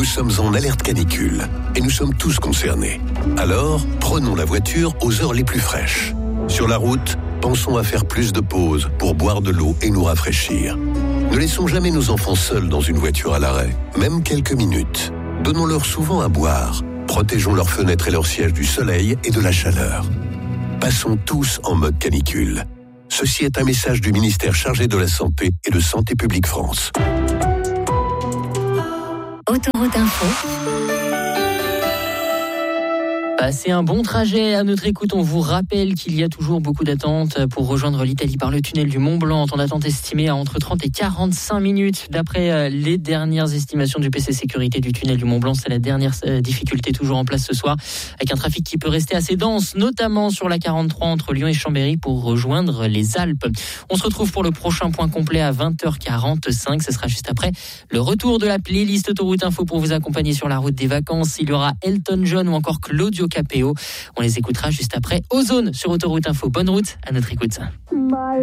Nous sommes en alerte canicule et nous sommes tous concernés. Alors, prenons la voiture aux heures les plus fraîches. Sur la route, pensons à faire plus de pauses pour boire de l'eau et nous rafraîchir. Ne laissons jamais nos enfants seuls dans une voiture à l'arrêt, même quelques minutes. Donnons-leur souvent à boire. Protégeons leurs fenêtres et leurs sièges du soleil et de la chaleur. Passons tous en mode canicule. Ceci est un message du ministère chargé de la Santé et de Santé publique France. Autoroute Info. Passez un bon trajet à notre écoute. On vous rappelle qu'il y a toujours beaucoup d'attentes pour rejoindre l'Italie par le tunnel du Mont Blanc. Ton attente estimée à entre 30 et 45 minutes. D'après les dernières estimations du PC Sécurité du tunnel du Mont Blanc, c'est la dernière difficulté toujours en place ce soir, avec un trafic qui peut rester assez dense, notamment sur la 43 entre Lyon et Chambéry pour rejoindre les Alpes. On se retrouve pour le prochain point complet à 20h45. Ce sera juste après le retour de la playlist Autoroute Info pour vous accompagner sur la route des vacances. Il y aura Elton John ou encore Claudio Capéo. On les écoutera juste après Ozone sur Autoroute Info. Bonne route à notre écoute.